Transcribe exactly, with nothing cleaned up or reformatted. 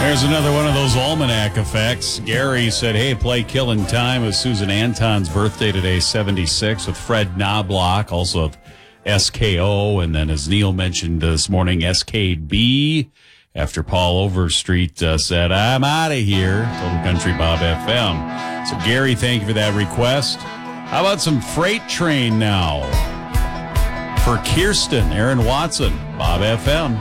There's another one of those almanac effects. Gary said, hey, play Killing Time with Susan Anton's birthday today, seventy-six, with Fred Knobloch, also of S K O, and then as Neil mentioned this morning, S K B, after Paul Overstreet uh, said, I'm out of here. Total Country Bob F M. So, Gary, thank you for that request. How about some Freight Train now? For Kirsten, Aaron Watson, Bob F M.